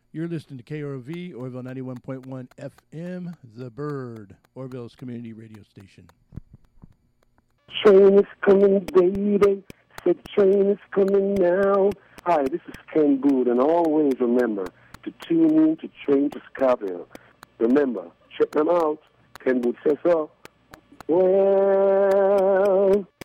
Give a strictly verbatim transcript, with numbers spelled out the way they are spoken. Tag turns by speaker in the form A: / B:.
A: You're listening to K R O V, Orville ninety-one point one F M, The Bird, Orville's community radio station.
B: Train is coming, baby. Said train is coming now. Hi, this is Ken Bood, and always remember to tune in to Train to Scottsdale. Remember, check them out. Ken Bood says so. Well...